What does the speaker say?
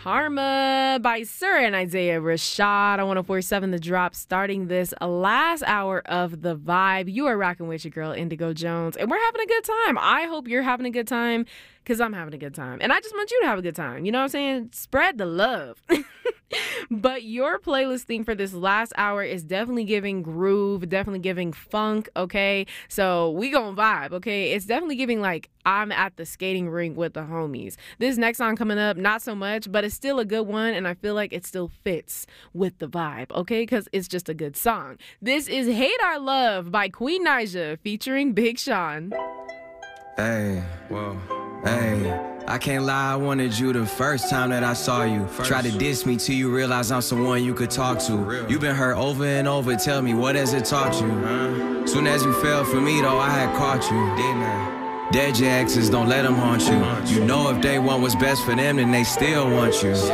Karma by Sir and Isaiah Rashad on 104.7 The Drop, starting this last hour of The Vibe. You are rocking with your girl, Indigo Jones, and we're having a good time. I hope you're having a good time because I'm having a good time. And I just want you to have a good time. You know what I'm saying? Spread the love. But your playlist theme for this last hour is definitely giving groove, definitely giving funk, okay? So we gonna vibe, okay? It's definitely giving like I'm at the skating rink with the homies. This next song coming up, not so much, but it's still a good one, and I feel like it still fits with the vibe, okay? Because it's just a good song. This is Hate Our Love by Queen Naija featuring Big Sean. Hey, whoa, hey. I can't lie, I wanted you the first time that I saw you. Try to diss me till you realize I'm someone you could talk to. You've been hurt over and over, tell me, what has it taught you? Soon as you fell for me though, I had caught you, didn't I? Dead your exes, don't let them haunt you. You know if they want what's best for them, then they still want you.